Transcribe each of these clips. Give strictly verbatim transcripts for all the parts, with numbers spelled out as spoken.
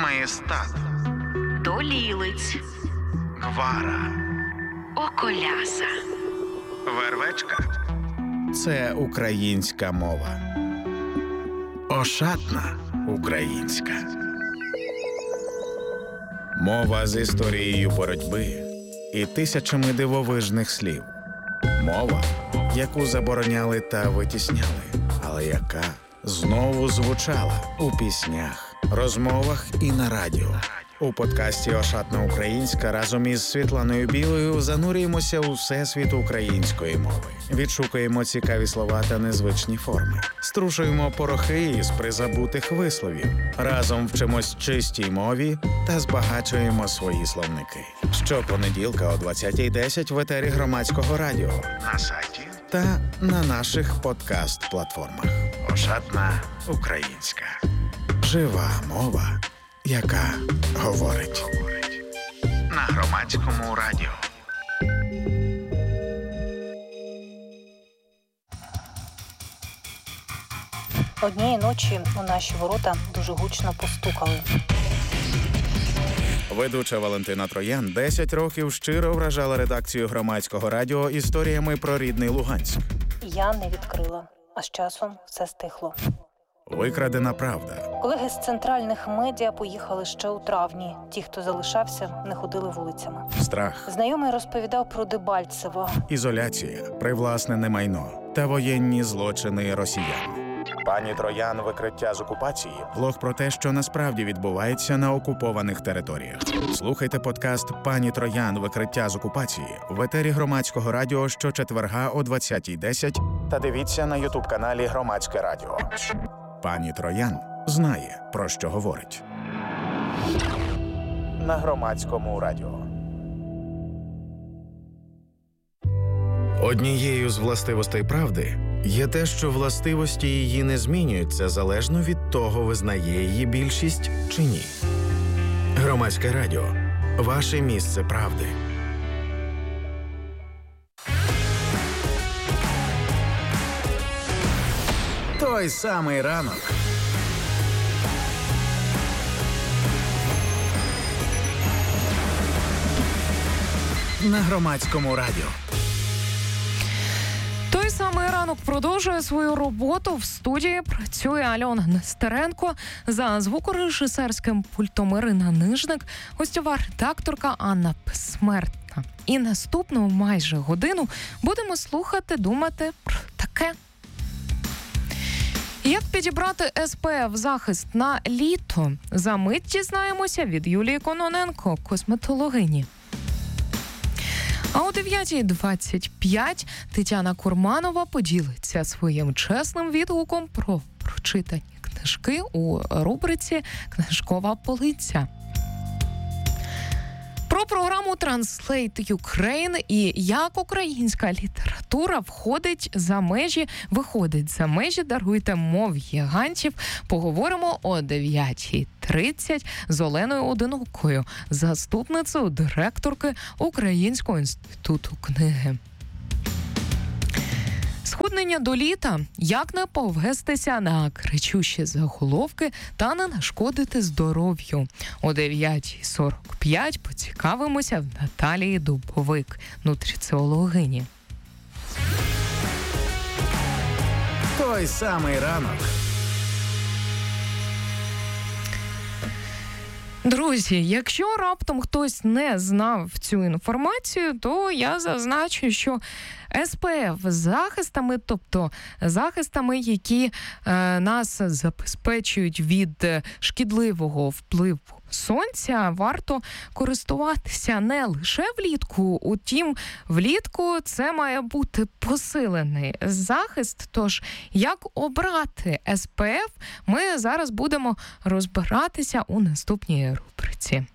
Маєстат, Долілиць, Гвара, Околяса, Вервечка – це українська мова. Ошатна українська. Мова з історією боротьби і тисячами дивовижних слів. Мова, яку забороняли та витісняли, але яка знову звучала у піснях, розмовах і на радіо. У подкасті «Ошатна українська» разом із Світланою Білою занурюємося у всесвіт української мови. Відшукуємо цікаві слова та незвичні форми. Струшуємо порохи із призабутих висловів. Разом вчимось чистій мові та збагачуємо свої словники. Щопонеділка о двадцятій десять в етері Громадського радіо, на сайті та на наших подкаст-платформах. «Ошатна українська». Жива мова, яка говорить. На Громадському радіо. Однієї ночі у наші ворота дуже гучно постукали. Ведуча Валентина Троян десять років щиро вражала редакцію Громадського радіо історіями про рідний Луганськ. Я не відкрила, а з часом все стихло. Викрадена правда. Колеги з центральних медіа поїхали ще у травні. Ті, хто залишався, не ходили вулицями. Страх. Знайомий розповідав про Дебальцево. Ізоляція, привласнене майно та воєнні злочини росіян. Пані Троян «Викриття з окупації» – влог про те, що насправді відбувається на окупованих територіях. Слухайте подкаст «Пані Троян. Викриття з окупації» в етері Громадського радіо щочетверга о двадцятій десять та дивіться на ютуб-каналі Громадське радіо. Пані Троян знає, про що говорить. На Громадському радіо. Однією з властивостей правди є те, що властивості її не змінюються залежно від того, визнає її більшість чи ні. Громадське радіо. Ваше місце правди. Той самий ранок. На Громадському радіо. Той самий ранок продовжує свою роботу. В студії працює Альона Нестеренко, за звукорежисерським пультом Ірина Нижник, гостьова редакторка Анна Безсмертна. І наступну майже годину будемо слухати, думати про таке. Як підібрати ес пе еф-захист на літо? За мить дізнаємося від Юлії Кононенко, косметологині. А о дев'ятій двадцять п'ять Тетяна Курманова поділиться своїм чесним відгуком про прочитані книжки у рубриці «Книжкова полиця». Про програму Translate Ukraine і як українська література входить за межі, виходить за межі, даруйте, мов гігантів, поговоримо о дев'ятій тридцять з Оленою Одинокою, заступницею директорки Українського інституту книги. Схуднення до літа. Як не повестися на кричущі заголовки та не нашкодити здоров'ю. О дев'ятій сорок п'ять поцікавимося в Наталії Дубовик, нутриціологині. Той самий ранок. Друзі, якщо раптом хтось не знав цю інформацію, то я зазначу, що ес пе еф-захистами, тобто захистами, які е, нас забезпечують від шкідливого впливу сонця, варто користуватися не лише влітку. Утім, влітку це має бути посилений захист. Тож, як обрати ес пе еф, ми зараз будемо розбиратися у наступній рубриці.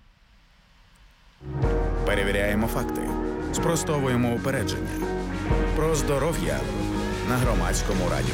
Перевіряємо факти. Спростовуємо упередження. Про здоров'я на Громадському радіо.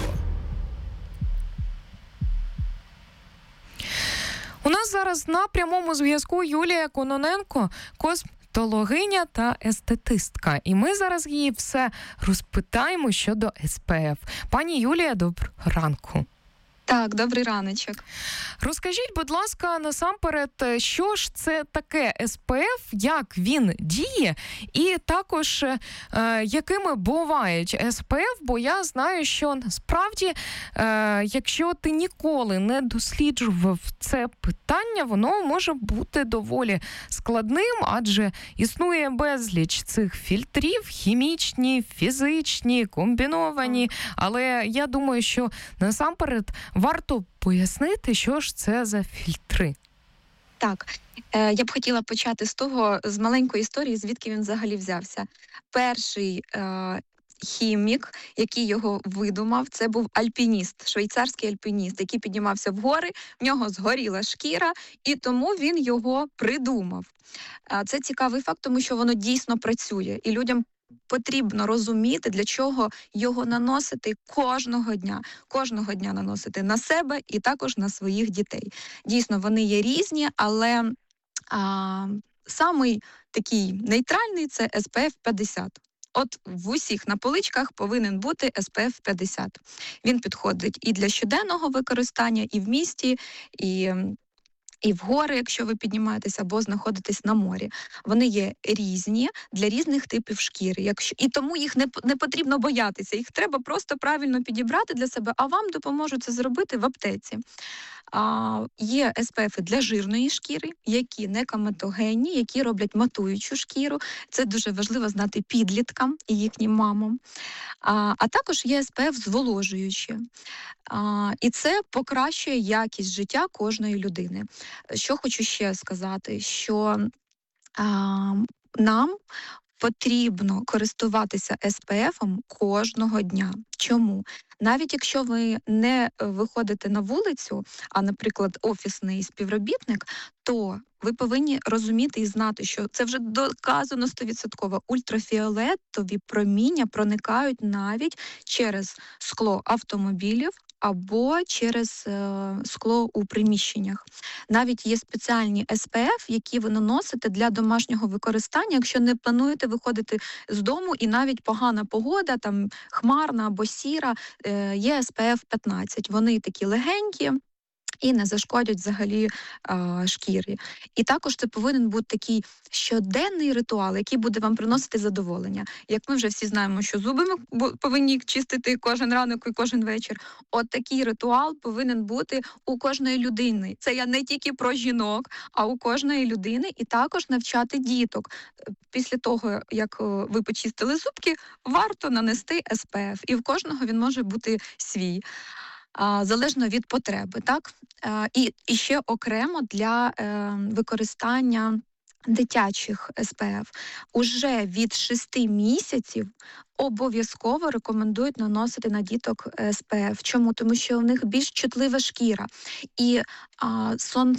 У нас зараз на прямому зв'язку Юлія Кононенко, косметологиня та естетистка. І ми зараз її все розпитаємо щодо ес пе еф. Пані Юлія, доброго ранку. Так, добрий раночок. Розкажіть, будь ласка, насамперед, що ж це таке ес пе еф, як він діє, і також е, якими бувають ес пе еф, бо я знаю, що насправді, е, якщо ти ніколи не досліджував це питання, воно може бути доволі складним, адже існує безліч цих фільтрів, хімічні, фізичні, комбіновані, але я думаю, що насамперед варто пояснити, що ж це за фільтри. Так, е, я б хотіла почати з того, з маленької історії, звідки він взагалі взявся. Перший е, хімік, який його видумав, це був альпініст, швейцарський альпініст, який піднімався в гори, в нього згоріла шкіра, і тому він його придумав. Е, це цікавий факт, тому що воно дійсно працює, і людям потрібно розуміти, для чого його наносити кожного дня. Кожного дня наносити на себе і також на своїх дітей. Дійсно, вони є різні, але а, самий такий нейтральний – це ес пе еф п'ятдесят. От в усіх на поличках повинен бути ес пе еф п'ятдесят. Він підходить і для щоденного використання, і в місті, і... І в гори, якщо ви піднімаєтеся або знаходитесь на морі. Вони є різні для різних типів шкіри. Якщо... І тому їх не, не потрібно боятися. Їх треба просто правильно підібрати для себе, а вам допоможуть це зробити в аптеці. А, є ес пе ефи для жирної шкіри, які не коматогенні, які роблять матуючу шкіру. Це дуже важливо знати підліткам і їхнім мамам. А, а також є ес пе еф зволожуючі. А, і це покращує якість життя кожної людини. Що хочу ще сказати, що а, нам потрібно користуватися ес пе ефом кожного дня. Чому? Навіть якщо ви не виходите на вулицю, а, наприклад, офісний співробітник, то ви повинні розуміти і знати, що це вже доказано сто відсотків. Ультрафіолетові проміння проникають навіть через скло автомобілів або через е, скло у приміщеннях. Навіть є спеціальні ес пе еф, які ви наносите для домашнього використання, якщо не плануєте виходити з дому і навіть погана погода, там хмарна або сіра, е, є ес пе еф п'ятнадцять. Вони такі легенькі і не зашкодять взагалі а, шкірі. І також це повинен бути такий щоденний ритуал, який буде вам приносити задоволення. Як ми вже всі знаємо, що зуби ми повинні чистити кожен ранок і кожен вечір. От такий ритуал повинен бути у кожної людини. Це я не тільки про жінок, а у кожної людини. І також навчати діток. Після того, як ви почистили зубки, варто нанести ес пе еф. І в кожного він може бути свій. Залежно від потреби, так? І, і ще окремо для е, використання дитячих ес пе еф. Уже від шести місяців обов'язково рекомендують наносити на діток ес пе еф. Чому? Тому що у них більш чутлива шкіра. І а,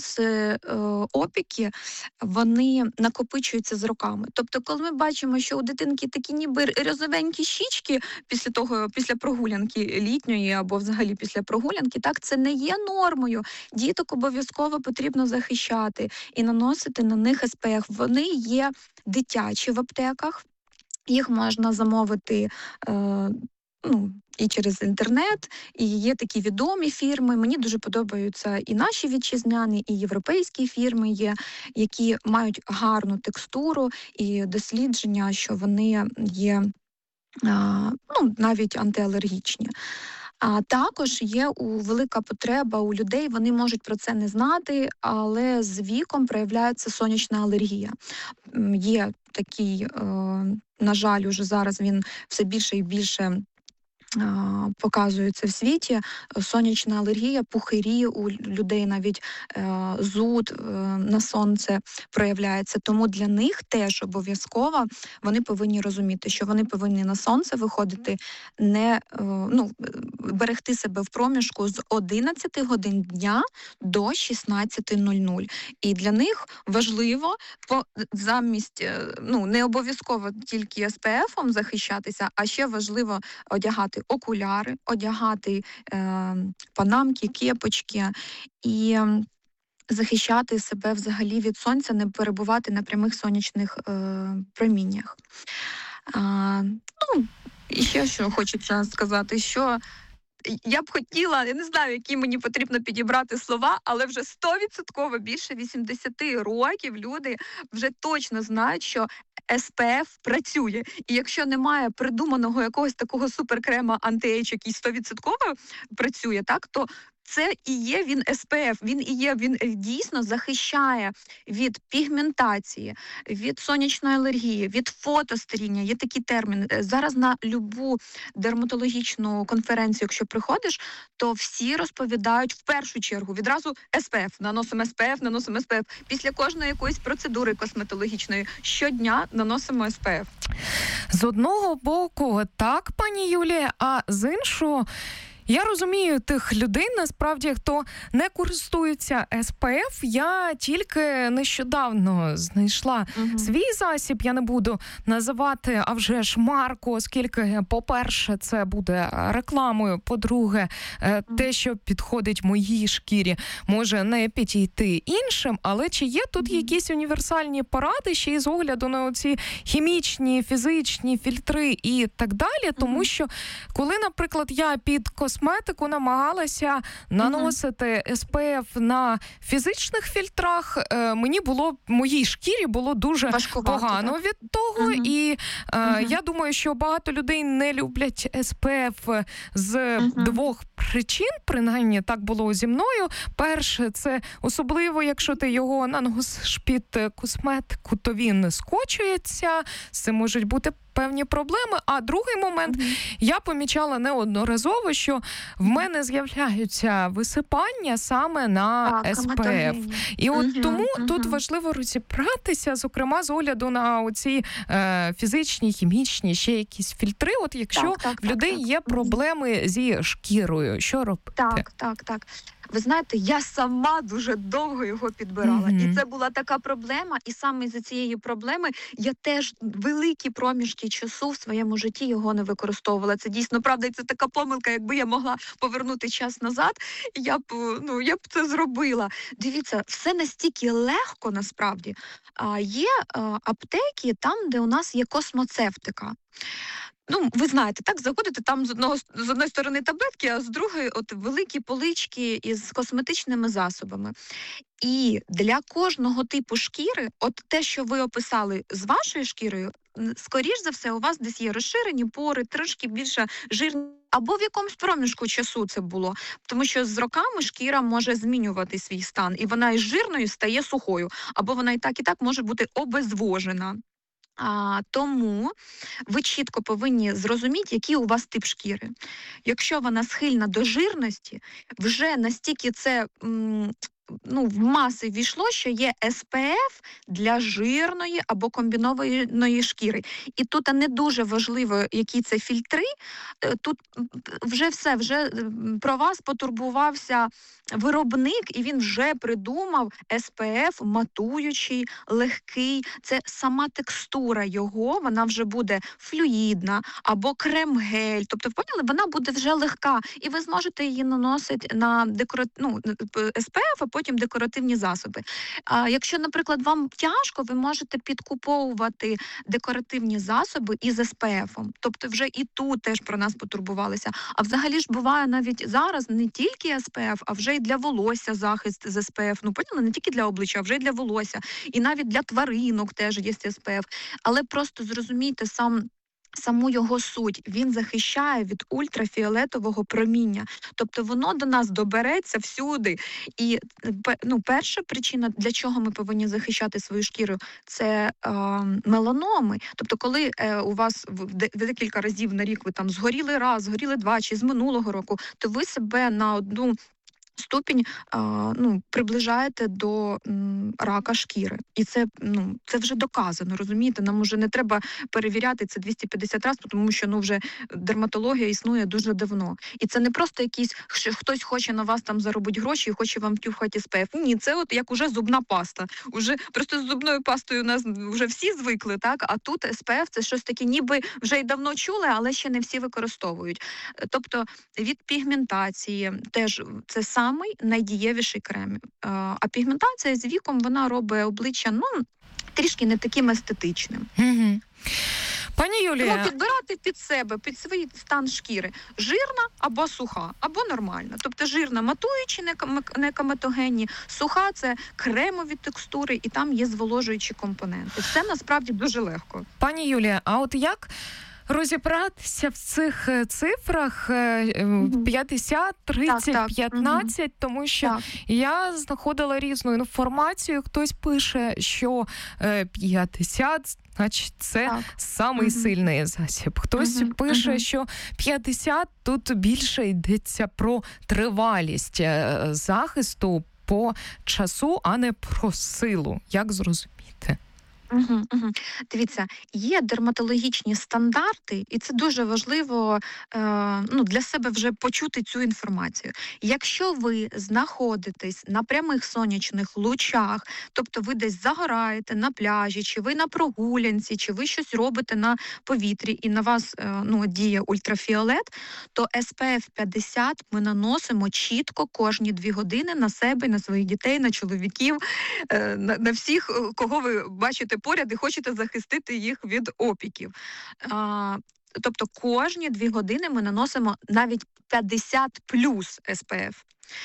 сонцеопіки, вони накопичуються з роками. Тобто, коли ми бачимо, що у дитинки такі ніби розовенькі щічки після того, після прогулянки літньої або взагалі після прогулянки, так, це не є нормою. Діток обов'язково потрібно захищати і наносити на них ес пе еф. Вони є дитячі в аптеках. Їх можна замовити е, ну, і через інтернет, і є такі відомі фірми. Мені дуже подобаються і наші вітчизняні, і європейські фірми є, які мають гарну текстуру і дослідження, що вони є е, ну, навіть антиалергічні. А також є у велика потреба у людей, вони можуть про це не знати, але з віком проявляється сонячна алергія. Є такий, е, на жаль, уже зараз він все більше і більше показується в світі, сонячна алергія, пухирі у людей, навіть е, зуд е, на сонце проявляється. Тому для них теж обов'язково вони повинні розуміти, що вони повинні на сонце виходити, не е, ну, берегти себе в проміжку з одинадцяти годин дня до шістнадцяти нуль нуль. І для них важливо по, замість, е, ну, не обов'язково тільки ес пе ефом захищатися, а ще важливо одягати окуляри, одягати е, панамки, кепочки і захищати себе взагалі від сонця, не перебувати на прямих сонячних е, проміннях. А, ну, і ще що хочеться сказати, що я б хотіла, я не знаю, які мені потрібно підібрати слова, але вже сто відсотків більше вісімдесят років люди вже точно знають, що ес пе еф працює. І якщо немає придуманого якогось такого суперкрема анти-ейдж, який сто відсотків працює, так, то це і є він ес пе еф, він і є, він дійсно захищає від пігментації, від сонячної алергії, від фотостаріння. Є такі терміни. Зараз на любу дерматологічну конференцію, якщо приходиш, то всі розповідають в першу чергу відразу ес пе еф, наносимо ес пе еф, наносимо ес пе еф. Після кожної якоїсь процедури косметологічної щодня наносимо ес пе еф. З одного боку, так, пані Юлія, а з іншого, я розумію тих людей, насправді, хто не користується ес пе еф. Я тільки нещодавно знайшла uh-huh. свій засіб, я не буду називати, а вже ж марку, оскільки, по-перше, це буде рекламою, по-друге, uh-huh. те, що підходить моїй шкірі, може не підійти іншим, але чи є тут uh-huh. якісь універсальні поради ще із огляду на оці хімічні, фізичні фільтри і так далі, тому uh-huh. що, коли, наприклад, я під косметику Косметику намагалася наносити uh-huh. ес пе еф на фізичних фільтрах. Е, мені було, моїй шкірі було дуже Важкувато, погано так? від того. Uh-huh. І е, uh-huh. я думаю, що багато людей не люблять ес пе еф з uh-huh. двох причин, принаймні так було зі мною. Перше, це особливо, якщо ти його наносиш під косметику, то він скочується, з цим можуть бути певні проблеми. А другий момент, mm-hmm. я помічала неодноразово, що в мене з'являються висипання саме на так, ес пе еф. І от mm-hmm. тому mm-hmm. тут важливо розібратися, зокрема, з огляду на оці е, фізичні, хімічні, ще якісь фільтри. От якщо так, так, в людей так, так. є проблеми зі шкірою, що робити? Так, так, так. Ви знаєте, я сама дуже довго його підбирала. Mm-hmm. І це була така проблема, і саме з цієї проблеми я теж великі проміжки часу в своєму житті його не використовувала. Це дійсно правда, і це така помилка, якби я могла повернути час назад, я б, ну, я б це зробила. Дивіться, все настільки легко насправді. А є а, аптеки там, де у нас є космоцевтика. Ну, ви знаєте, так, заходите, там з одного з одної сторони таблетки, а з другої от великі полички із косметичними засобами. І для кожного типу шкіри, от те, що ви описали з вашою шкірою, скоріш за все, у вас десь є розширені пори, трошки більше жирні, або в якомусь проміжку часу це було. Тому що з роками шкіра може змінювати свій стан, і вона із жирною стає сухою, або вона і так, і так може бути обезвожена. А, тому ви чітко повинні зрозуміти, який у вас тип шкіри. Якщо вона схильна до жирності, вже настільки це м, ну, в маси ввійшло, що є ес пе еф для жирної або комбінованої шкіри. І тут не дуже важливо, які це фільтри, тут вже все, вже про вас потурбувався виробник, і він вже придумав ес пе еф матуючий, легкий. Це сама текстура його, вона вже буде флюїдна або крем-гель. Тобто, поняли, вона буде вже легка, і ви зможете її наносити на декора... ну, ес пе еф, а потім декоративні засоби. А якщо, наприклад, вам тяжко, ви можете підкуповувати декоративні засоби із ес пе ефом. Тобто вже і тут теж про нас потурбувалися. А взагалі ж буває навіть зараз не тільки ес пе еф, а вже й для волосся захист з ес пе еф. Ну, поняли, не тільки для обличчя, а вже й для волосся. І навіть для тваринок теж є ес пе еф. Але просто зрозумійте сам саму його суть. Він захищає від ультрафіолетового проміння. Тобто воно до нас добереться всюди. І ну, перша причина, для чого ми повинні захищати свою шкіру, це е, меланоми. Тобто коли е, у вас в декілька разів на рік ви там згоріли раз, згоріли два, чи з минулого року, то ви себе на одну ступінь а, ну, приближаєте до м, рака шкіри. І це, ну, це вже доказано, розумієте? Нам вже не треба перевіряти це двісті п'ятдесят разів, тому що ну, вже дерматологія існує дуже давно. І це не просто якийсь, що хтось хоче на вас там заробити гроші і хоче вам втюхати ес пе еф. Ні, це от як уже зубна паста. Уже просто з зубною пастою у нас вже всі звикли, так? А тут ес пе еф це щось таке, ніби вже й давно чули, але ще не всі використовують. Тобто від пігментації теж це сам самий найдієвіший крем. А пігментація з віком, вона робить обличчя, ну, трішки не таким естетичним. Угу. Пані Тому Юлія, підбирати під себе, під свій стан шкіри. Жирна або суха, або нормальна. Тобто жирна матуючі, некоматогенні, суха – це кремові текстури, і там є зволожуючі компоненти. Все насправді дуже легко. пані Юлія, а от як розібратися в цих е, цифрах е, п'ятдесят, тридцять, Так, так. п'ятнадцять, тому що Так. я знаходила різну інформацію. Хтось пише, що е, п'ятдесят, значить, це Так. самий Мгм. сильний засіб. Хтось Мгм, пише, мгм. що п'ятдесят, тут більше йдеться про тривалість е, захисту по часу, а не про силу. Як зрозуміти? Угу, угу. Дивіться, є дерматологічні стандарти, і це дуже важливо е, ну, для себе вже почути цю інформацію. Якщо ви знаходитесь на прямих сонячних лучах, тобто ви десь загораєте на пляжі, чи ви на прогулянці, чи ви щось робите на повітрі, і на вас е, ну, діє ультрафіолет, то ес пе еф п'ятдесят ми наносимо чітко кожні дві години на себе, на своїх дітей, на чоловіків, е, на, на всіх, е, кого ви бачите поряд і хочете захистити їх від опіків. А, тобто кожні дві години ми наносимо навіть п'ятдесят плюс ес пе еф.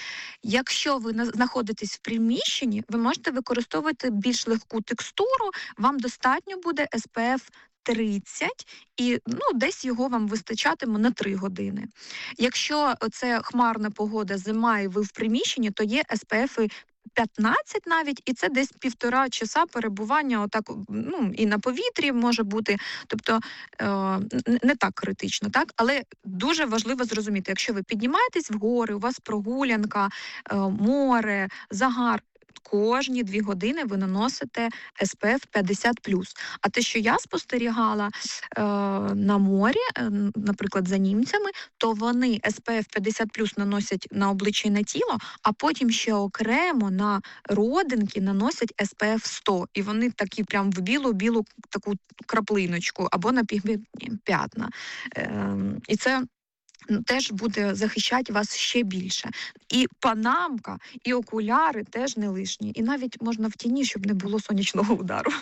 Якщо ви на- знаходитесь в приміщенні, ви можете використовувати більш легку текстуру, вам достатньо буде ес пе еф тридцять, і ну, десь його вам вистачатиме на три години. Якщо це хмарна погода, зима, і ви в приміщенні, то є ес пе еф п'ятнадцять навіть, і це десь півтора часа перебування отак, ну, і на повітрі може бути, тобто е, н- не так критично, так? Але дуже важливо зрозуміти, якщо ви піднімаєтесь в гори, у вас прогулянка, е, море, загар, кожні дві години ви наносите ес пе еф п'ятдесят плюс. А те, що я спостерігала е, на морі, е, наприклад, за німцями, то вони ес пе еф п'ятдесят плюс наносять на обличчя і на тіло, а потім ще окремо на родинки наносять ес пе еф сто. І вони такі прям в білу-білу таку краплиночку або на пігментні п'ятна. Е, і це теж буде захищати вас ще більше. І панамка, і окуляри теж не лишні. І навіть можна в тіні, щоб не було сонячного удару.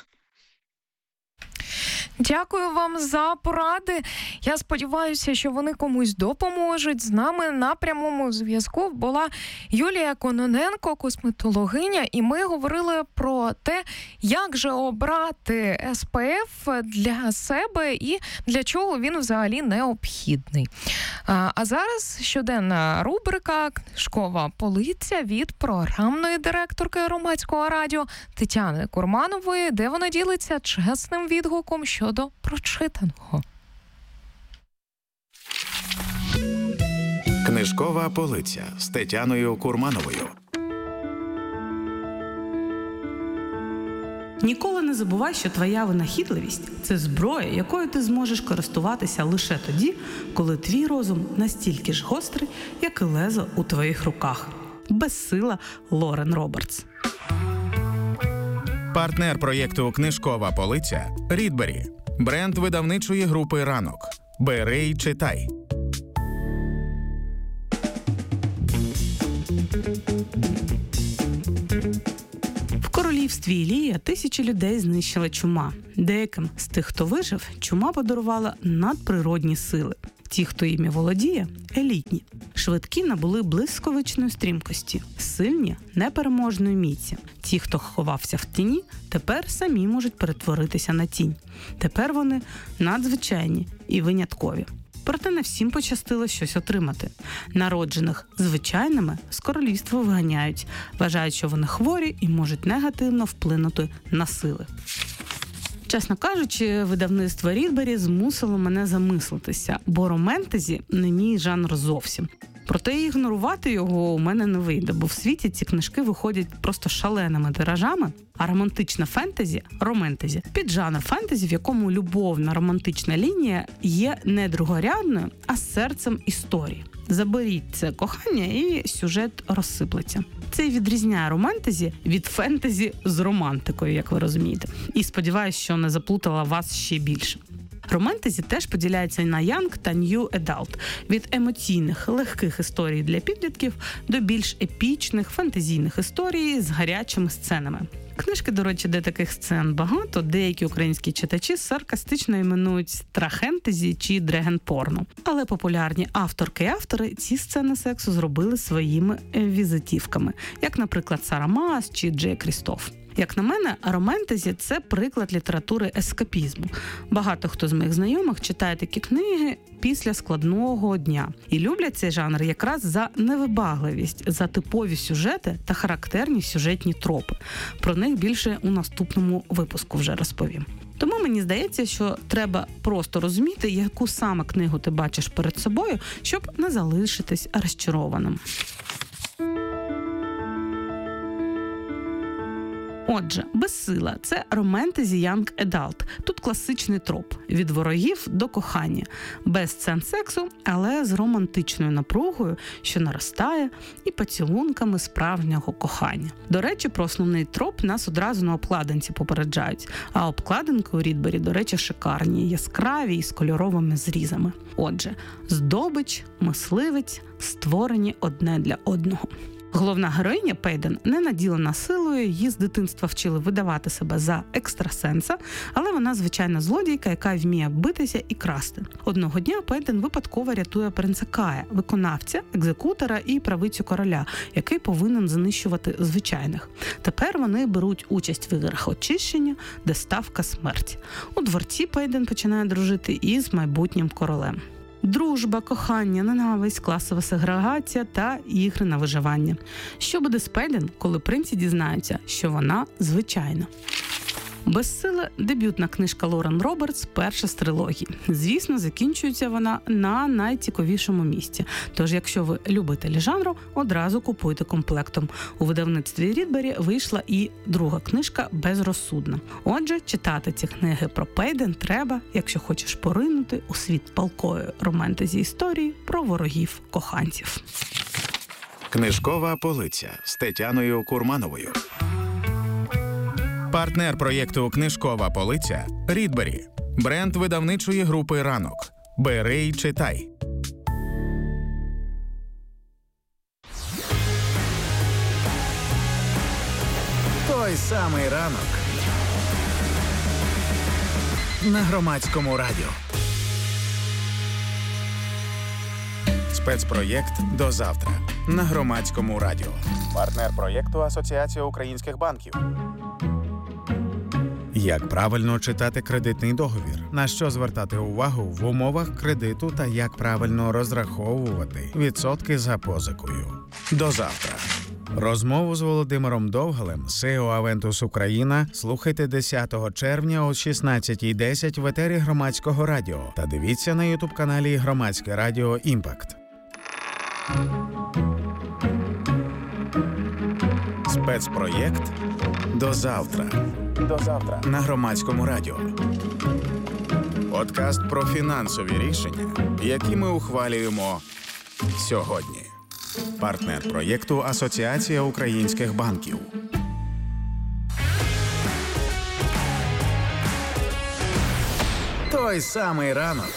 Дякую вам за поради. Я сподіваюся, що вони комусь допоможуть. З нами на прямому зв'язку була Юлія Кононенко, косметологиня, і ми говорили про те, як же обрати ес пе еф для себе і для чого він взагалі необхідний. А, а зараз щоденна рубрика «Книжкова полиця» від програмної директорки Громадського радіо Тетяни Курманової, де вона ділиться чесним відгуком щодо прочитаного. Книжкова полиця з Тетяною Курмановою. Ніколи не забувай, що твоя винахідливість – це зброя, якою ти зможеш користуватися лише тоді, коли твій розум настільки ж гострий, як і лезо у твоїх руках. Безсила Лорен Робертс. Партнер проєкту «Книжкова полиця» – Рідбері. Бренд видавничої групи «Ранок». Бери й читай. В королівстві Ілія тисячі людей знищила чума. Деяким з тих, хто вижив, чума подарувала надприродні сили. Ті, хто іми володіє – елітні. Швидкі набули блискавичної стрімкості, сильні – непереможної міці. Ті, хто ховався в тіні, тепер самі можуть перетворитися на тінь. Тепер вони надзвичайні і виняткові. Проте не всім пощастило щось отримати. Народжених звичайними з королівства виганяють, вважають, що вони хворі і можуть негативно вплинути на сили. Чесно кажучи, видавництво Рідбері змусило мене замислитися, бо романтезі не мій жанр зовсім. Проте ігнорувати його у мене не вийде, бо в світі ці книжки виходять просто шаленими тиражами, а романтична фентезі – романтезі – піджанр фентезі, в якому любовна романтична лінія є не другорядною, а серцем історії. Заберіть це кохання і сюжет розсиплеться. Це і відрізняє романтезі від фентезі з романтикою, як ви розумієте. І сподіваюся, що не заплутала вас ще більше. Романтезі теж поділяється на Young та New Adult. Від емоційних, легких історій для підлітків до більш епічних, фантазійних історій з гарячими сценами. Книжки, до речі, де таких сцен багато, деякі українські читачі саркастично іменують страхентезі чи дрегенпорно. Але популярні авторки і автори ці сцени сексу зробили своїми візитівками, як, наприклад, Сара Маас чи Джей Крістоф. Як на мене, романтезі – це приклад літератури ескапізму. Багато хто з моїх знайомих читає такі книги після складного дня. І люблять цей жанр якраз за невибагливість, за типові сюжети та характерні сюжетні тропи. Про них більше у наступному випуску вже розповім. Тому мені здається, що треба просто розуміти, яку саме книгу ти бачиш перед собою, щоб не залишитись розчарованим. Отже, «Безсила» – це романтезі Young Adult. Тут класичний троп – від ворогів до кохання. Без сцен сексу, але з романтичною напругою, що наростає, і поцілунками справжнього кохання. До речі, про основний троп нас одразу на обкладинці попереджають. А обкладинки у Рідбері, до речі, шикарні, яскраві і з кольоровими зрізами. Отже, здобич, мисливець, створені одне для одного. Головна героїня Пейден не наділена силою, її з дитинства вчили видавати себе за екстрасенса, але вона звичайна злодійка, яка вміє битися і красти. Одного дня Пейден випадково рятує принца Кая, виконавця, екзекутора і правицю короля, який повинен знищувати звичайних. Тепер вони беруть участь в іграх очищення, де ставка смерть. У дворці Пейден починає дружити із майбутнім королем. Дружба, кохання, ненависть, класова сегрегація та ігри на виживання. Що буде з Пейден, коли принці дізнаються, що вона звичайна? «Безсила» – дебютна книжка Лорен Робертс, перша з трилогії. Звісно, закінчується вона на найцікавішому місці. Тож, якщо ви любителі жанру, одразу купуйте комплектом. У видавництві Рідбері вийшла і друга книжка «Безрозсудна». Отже, читати ці книги про Пейден треба, якщо хочеш поринути у світ палкої романтезі історії про ворогів-коханців. Книжкова полиця з Тетяною Курмановою. Партнер проєкту «Книжкова полиця» – Рідбері. Бренд видавничої групи «Ранок». Бери й читай. Той самий ранок на Громадському радіо. Спецпроєкт «До завтра» на Громадському радіо. Партнер проєкту «Асоціація українських банків». Як правильно читати кредитний договір? На що звертати увагу в умовах кредиту та як правильно розраховувати відсотки за позикою? До завтра. Розмову з Володимиром Довгалем, сі і о Aventus Україна, слухайте десятого червня о шістнадцятій десять в етері Громадського радіо та дивіться на ютуб-каналі Громадське радіо «Імпакт». Спецпроєкт «До завтра». До завтра на Громадському радіо. Подкаст про фінансові рішення, які ми ухвалюємо сьогодні. Партнер проєкту «Асоціація українських банків». Той самий ранок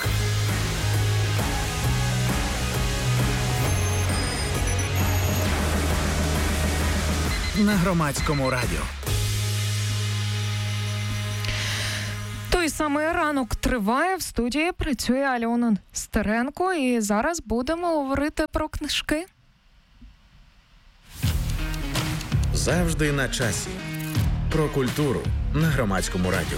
на Громадському радіо. Той самий ранок триває, в студії працює Альона Стеренко, і зараз будемо говорити про книжки. Завжди на часі. Про культуру на Громадському радіо.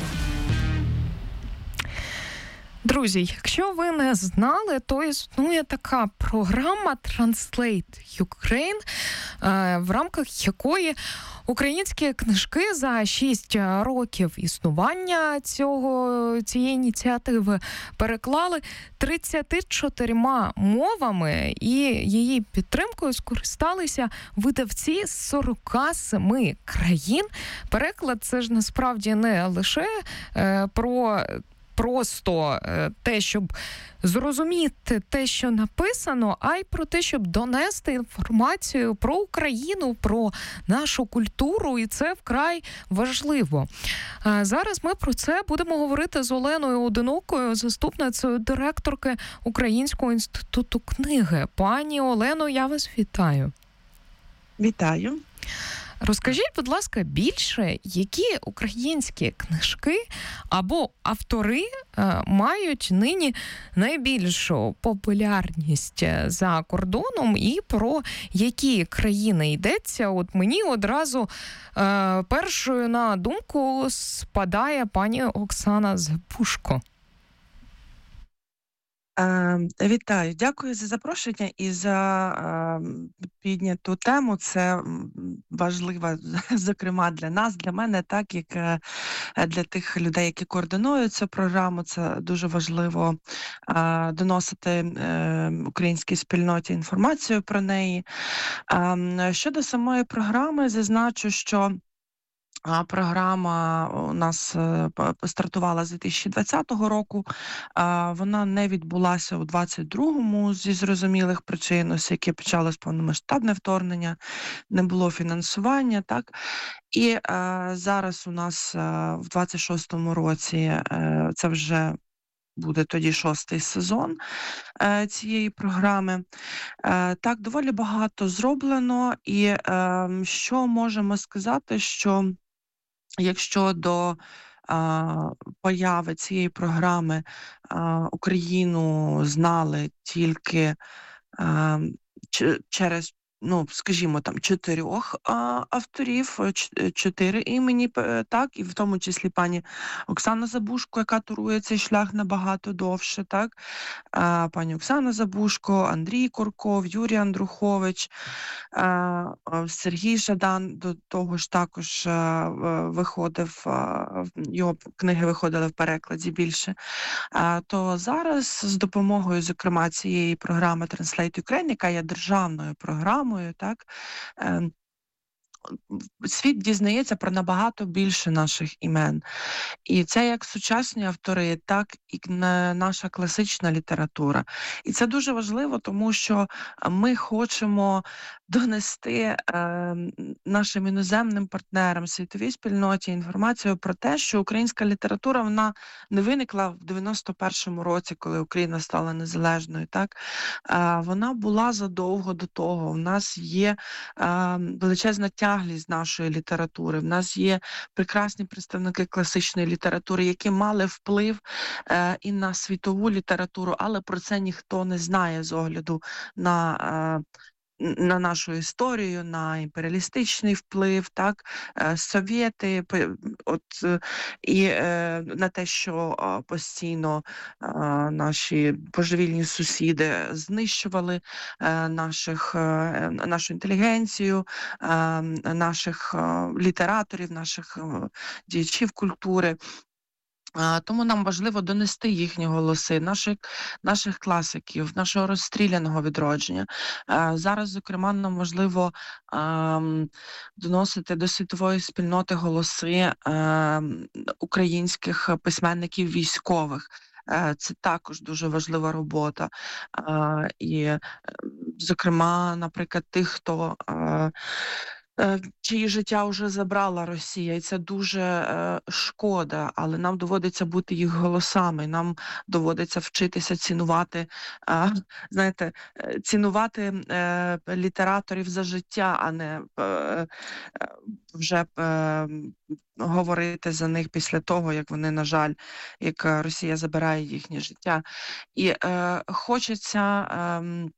Друзі, якщо ви не знали, то існує така програма Translate Ukraine, в рамках якої українські книжки за шість років існування цього, цієї ініціативи переклали тридцятьма чотирма мовами, і її підтримкою скористалися видавці з сорока семи країн. Переклад – це ж насправді не лише про просто е, те, щоб зрозуміти те, що написано, а й про те, щоб донести інформацію про Україну, про нашу культуру, і це вкрай важливо. Е, зараз ми про це будемо говорити з Оленою Одинокою, заступницею директорки Українського інституту книги. Пані Олено, я вас вітаю. Вітаю. Розкажіть, будь ласка, більше, які українські книжки або автори е, мають нині найбільшу популярність за кордоном, і про які країни йдеться? От мені одразу е, першою на думку спадає пані Оксана Забушко. Е, Вітаю, дякую за запрошення і за е, підняту тему. Це важливо, зокрема, для нас, для мене, так як е, для тих людей, які координують цю програму. Це дуже важливо е, доносити е, українській спільноті інформацію про неї. Е, щодо самої програми, зазначу, що А програма у нас е, п- стартувала з дві тисячі двадцятого року. А, Вона не відбулася у двадцять другому зі зрозумілих причин, оскільки почалось повномасштабне вторгнення, не було фінансування, так. І е, зараз у нас е, в двадцять шостому році е, це вже буде тоді шостий сезон е, цієї програми. Е, так, доволі багато зроблено, і е, що можемо сказати, що якщо до а, появи цієї програми а, Україну знали тільки а, ч- через, ну, скажімо, там чотирьох а, авторів, е, ч- е, чотири імені, п- так, і в тому числі пані Оксана Забушко, яка турує цей шлях набагато довше, так, а, пані Оксана Забушко, Андрій Курков, Юрій Андрухович, а, а, Сергій Жадан, до того ж також а, в- виходив, а, в- його книги виходили в перекладі більше. А, то зараз з допомогою, зокрема, цієї програми Translate Ukraine, яка є державною програмою, так, ем, світ дізнається про набагато більше наших імен. І це як сучасні автори, так і на- наша класична література. І це дуже важливо, тому що а, ми хочемо донести е, нашим іноземним партнерам, світовій спільноті інформацію про те, що українська література вона не виникла в дев'яносто першому році, коли Україна стала незалежною. Так, е, вона була задовго до того. У нас є е, величезна тяглість нашої літератури. В нас є прекрасні представники класичної літератури, які мали вплив е, і на світову літературу, але про це ніхто не знає з огляду на е, н- на нашу історію, на імперіалістичний вплив, так, е, совєти, п- от, е, і е, на те, що е, постійно е, наші божевільні сусіди знищували е, наших, е, нашу інтелігенцію, е, наших е, літераторів, наших е, діячів культури. А, Тому нам важливо донести їхні голоси, наших, наших класиків, нашого розстріляного відродження. А, Зараз, зокрема, нам важливо ам, доносити до світової спільноти голоси ам, українських письменників військових. Е, Це також дуже важлива робота. А, І, е, зокрема, наприклад, тих, хто е, е, чиї життя вже забрала Росія, і це дуже е, шкода, але нам доводиться бути їх голосами, нам доводиться вчитися цінувати, е, знаєте, е, цінувати е, літераторів за життя, а не е, е, вже е, говорити за них після того, як вони, на жаль, як е, Росія забирає їхнє життя. І е, хочеться. ем,